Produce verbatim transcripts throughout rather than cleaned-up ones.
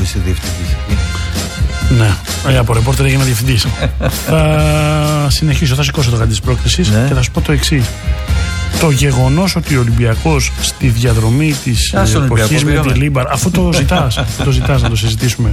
είσαι διευθυντής. Ναι, από ρεπόρτερ έγινα διευθυντής. Θα συνεχίσω, θα σηκώσω το γάντι της πρόκλησης και θα σου πω το εξής. Το γεγονός ότι ο Ολυμπιακός στη διαδρομή της εποχής με τη Λίμπαρ, αφού το ζητάς, αφού το ζητάς να το συζητήσουμε,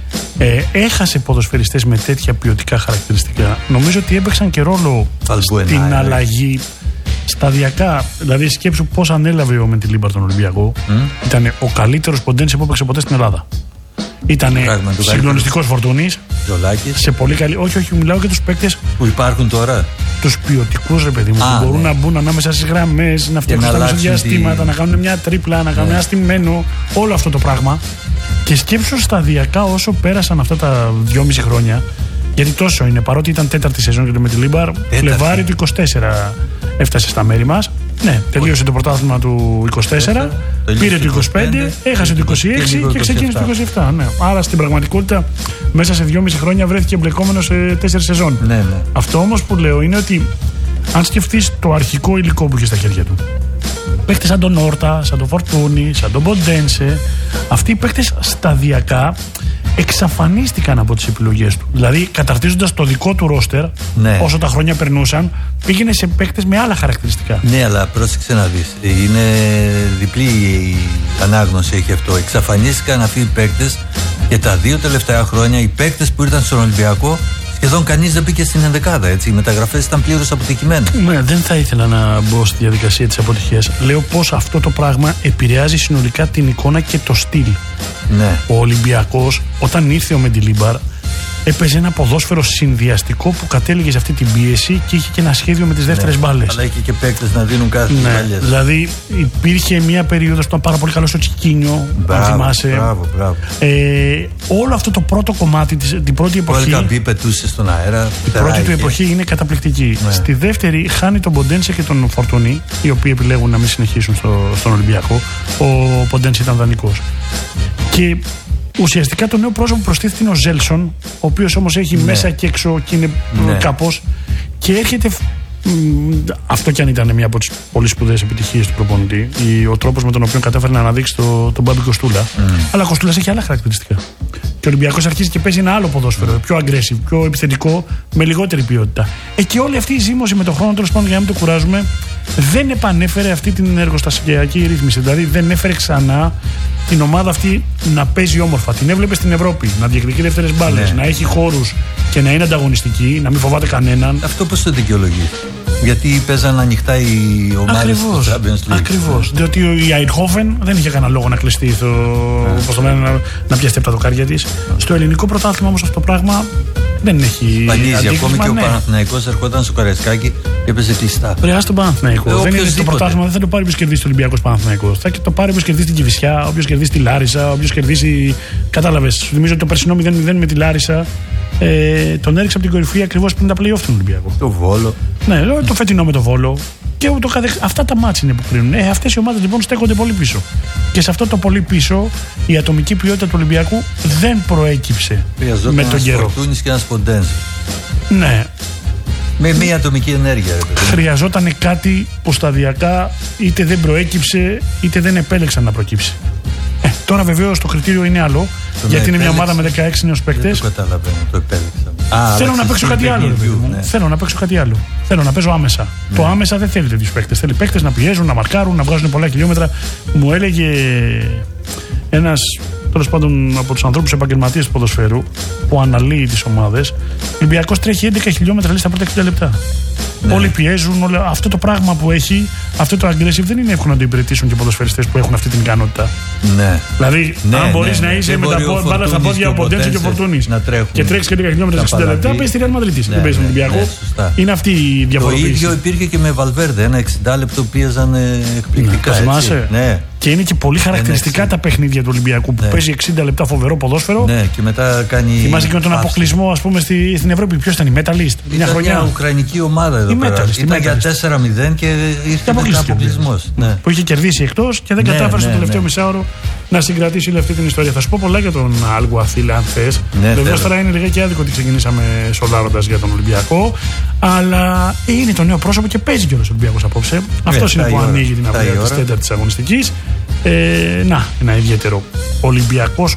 ε, έχασε ποδοσφαιριστές με τέτοια ποιοτικά χαρακτηριστικά. Νομίζω ότι έπαιξαν και ρόλο στην ε, αλλαγή σταδιακά. Δηλαδή σκέψου πώς ανέλαβε ο με τη Λίμπαρ τον Ολυμπιακό. Mm. Ήταν ο καλύτερος Ποντένσε που έπαιξε ποτέ στην Ελλάδα. Ήταν συγκλονιστικός Φορτούνης. Σε πολύ καλή. Όχι, όχι, μιλάω για τους παίκτες που υπάρχουν τώρα. Τους ποιοτικούς, ρε παιδί μου, που μπορούν ναι. να μπουν ανάμεσα στις γραμμές, να φτιάξουν τα μεσοδιαστήματα, τη... να κάνουν μια τρίπλα, να κάνουν ναι. ένα στημένο. Όλο αυτό το πράγμα. Και σκέψου σταδιακά όσο πέρασαν αυτά τα δυόμιση χρόνια. Γιατί τόσο είναι, παρότι ήταν τέταρτη σεζόν και το με τη Λίμπαρ, Φλεβάρι του είκοσι τέσσερα έφτασε στα μέρη μας. Ναι, τελείωσε το πρωτάθλημα του είκοσι τέσσερα, πήρε το είκοσι πέντε, έχασε το είκοσι έξι και ξεκίνησε το είκοσι επτά. Ναι. Άρα στην πραγματικότητα μέσα σε δυόμιση χρόνια βρέθηκε εμπλεκόμενο σε τέσσερις σεζόν. Ναι, ναι. Αυτό όμως που λέω είναι ότι αν σκεφτείς το αρχικό υλικό που είχε στα χέρια του, παίκτες σαν τον Όρτα, σαν τον Φορτούνη, σαν τον Ποντένσε, αυτοί οι παίκτες σταδιακά εξαφανίστηκαν από τις επιλογές του. Δηλαδή, καταρτίζοντας το δικό του ρόστερ, ναι. όσο τα χρόνια περνούσαν, πήγαινε σε παίκτες με άλλα χαρακτηριστικά. Ναι, αλλά πρόσεξε να δεις. Είναι διπλή η ανάγνωση έχει αυτό. Εξαφανίστηκαν αυτοί οι παίκτες και τα δύο τελευταία χρόνια οι παίκτες που ήρθαν στον Ολυμπιακό σχεδόν κανείς δεν πήγε στην ενδεκάδα. Έτσι. Οι μεταγραφές ήταν πλήρως αποτυχημένες. Ναι, δεν θα ήθελα να μπω στη διαδικασία της αποτυχίας. Λέω πως αυτό το πράγμα επηρεάζει συνολικά την εικόνα και το στυλ. Ναι. Ο Ολυμπιακός, όταν ήρθε ο Μεντιλίμπαρ, έπαιζε ένα ποδόσφαιρο συνδυαστικό που κατέληγε σε αυτή την πίεση και είχε και ένα σχέδιο με τις δεύτερες ναι, μπάλες. Αλλά είχε και παίκτες να δίνουν κάθε ναι, μπάλες. Δηλαδή υπήρχε μια περίοδος που ήταν πάρα πολύ καλό στο Τσικίνιο, αν θυμάσαι. Μπράβο, μπράβο. Ε, όλο αυτό το πρώτο κομμάτι, την πρώτη εποχή. Ο Ελκαμπή πετούσε στον αέρα. Η πρώτη του εποχή είναι καταπληκτική. Ναι. Στη δεύτερη χάνει τον Ποντένσε και τον Φορτούνη, οι οποίοι επιλέγουν να μην συνεχίσουν στο, στον Ολυμπιακό. Ο Ποντένσε ήταν δανεικός. Και ουσιαστικά το νέο πρόσωπο προστίθεται είναι ο Ζέλσον, ο οποίος όμως έχει ναι. μέσα και έξω και είναι ναι. κάπως. Και έρχεται. Αυτό κι αν ήταν μια από τις πολύ σπουδαίες επιτυχίες του προπονητή, ο τρόπος με τον οποίο κατάφερε να αναδείξει τον το Μπάμπη Κοστούλα. Mm. Αλλά ο Κοστούλας έχει άλλα χαρακτηριστικά. Και ο Ολυμπιακός αρχίζει και παίζει ένα άλλο ποδόσφαιρο, mm. πιο aggressive, πιο επιθετικό, με λιγότερη ποιότητα. Ε, και όλη αυτή η ζήμωση με τον χρόνο, τέλος πάντων, για να μην το κουράζουμε, δεν επανέφερε αυτή την εργοστασιακή ρύθμιση. Δηλαδή δεν έφερε ξανά την ομάδα αυτή να παίζει όμορφα. Την έβλεπε στην Ευρώπη, να διεκδικεί δεύτερες μπάλες, ναι. να έχει χώρους και να είναι ανταγωνιστική, να μην φοβάται κανέναν. Αυτό πώς το δικαιολογεί? Γιατί παίζαν ανοιχτά οι ομάδες του Champions League. Ακριβώς. Διότι η Αϊντχόφεν δεν είχε κανένα λόγο να κλειστεί στο, yeah. πώς το λένε, να, να πιαστεί από τα δοκάρια της. Yeah. Στο ελληνικό πρωτάθλημα όμως αυτό το πράγμα δεν έχει. Πανίζει. Ακόμη και ναι. ο Παναθηναϊκός ερχόταν στο Καραϊσκάκι και έπαιζε κλειστά. Πρεά στον Παναθηναϊκό. Ε, δεν είναι το πρωτάθλημα, δεν θα το πάρει όποιος κερδίσει το Ολυμπιακός Παναθηναϊκός. Θα το πάρει όποιος κερδίσει την Κηφισιά, όποιος κερδίσει τη Λάρισα, όποιος κερδίσει. Κατάλαβες. Σου θυμίζω ότι το περσινό μηδέν μηδέν με τη Λάρισα ε, τον έριξε από την κορυφή ακριβώς πριν τα play-off του Ολυμπιακού. Το Βόλο. Ναι, λέω το φετινό με το Βόλο. Και το καθεξ... αυτά τα μάτς είναι που κρίνουν. Ε, αυτές οι ομάδες λοιπόν στέκονται πολύ πίσω. Και σε αυτό το πολύ πίσω η ατομική ποιότητα του Ολυμπιακού δεν προέκυψε με τον καιρό. Ένας Φορτούνης και ένας Ποντένσε. Ναι. Με μία ατομική ενέργεια. Ρε, χρειαζόταν κάτι που σταδιακά είτε δεν προέκυψε είτε δεν επέλεξαν να προκύψει. Ε, τώρα βεβαίως το κριτήριο είναι άλλο. Το γιατί είναι μια ομάδα με δεκαέξι νέους παίκτες. Δεν το καταλαβαίνω, το επέλεξα. Α, θέλω να παίξω κάτι άλλο. Review, ναι. Θέλω να παίξω κάτι άλλο. Θέλω να παίζω άμεσα. Ναι. Το άμεσα δεν θέλει τέτοιους παίκτες. Θέλει παίκτες να πιέζουν, να μαρκάρουν, να βγάζουν πολλά χιλιόμετρα. Μου έλεγε ένας, τέλος πάντων, από τους ανθρώπους επαγγελματίες του ποδοσφαίρου που αναλύει τις ομάδες, ο Ολυμπιακός τρέχει έντεκα χιλιόμετρα στα πρώτα εξήντα λεπτά. Ναι. Όλοι πιέζουν, όλα... αυτό το πράγμα που έχει, αυτό το aggressive δεν είναι εύκολο να το υπηρετήσουν και οι ποδοσφαιριστές που έχουν αυτή την ικανότητα. Ναι. Δηλαδή, ναι, αν μπορείς ναι, ναι. να είσαι δεν με τα μπάλα στα πόδια από Ποντένσε και ο Φορτούνης και τρέχεις και έντεκα χιλιόμετρα στα εξήντα λεπτά, παίζεις στη Ρεάλ Μαδρίτης. Δεν παίζεις στον Ολυμπιακό. Είναι αυτή η διαφοροποίηση. Το ίδιο υπήρχε και με Βαλβέρντε. Ένα εξήντα λεπτό πίεζαν εκπληκτικά. Ναι. Και είναι και πολύ χαρακτηριστικά τα παιχνίδια του Ολυμπιακού που παίζει εξήντα λεπτά φοβερό ποδόσφαιρο. Ναι, και μετά κάνει. Θυμάσαι και με τον αποκλεισμό, ας πούμε, στην Ευρώπη. Ποιος ήταν η Metalist? Μια χρονιά. Μια ουκρανική ομάδα εδώ πέρα. Ήταν για τέσσερα μηδέν και ήρθε ο αποκλεισμός. Που είχε κερδίσει εκτός και δεν κατάφερε στο τελευταίο μισάωρο να συγκρατήσει όλη αυτή την ιστορία. Θα σου πω πολλά για τον Αλγκουαθίλ, αν θες. Βεβαίως τώρα είναι λιγάκι άδικο ότι ξεκινήσαμε σολάροντας για τον Ολυμπιακό. Αλλά είναι το νέο πρόσωπο και παίζει κιόλας ο Ολυμπιακός απόψε. Αυτός είναι που ανοίγει την αγωνία της τέταρτης αγωνιστικής. Ε, να, ένα ιδιαίτερο Ολυμπιακός